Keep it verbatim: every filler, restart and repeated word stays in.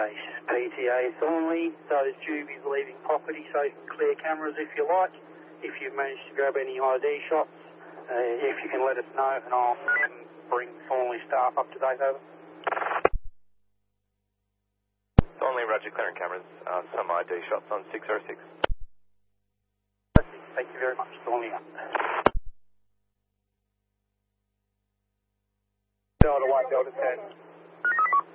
Base P T A Thornley. Those Jubies leaving property, so you can clear cameras if you like. If you've managed to grab any I D shots, uh, if you can let us know, and I'll um, bring Thornley staff up to date. Over. Thornley, Roger, clearing cameras. Uh, some I D shots on six oh six. Thank you very much. Thornley up. Delta one, Delta ten.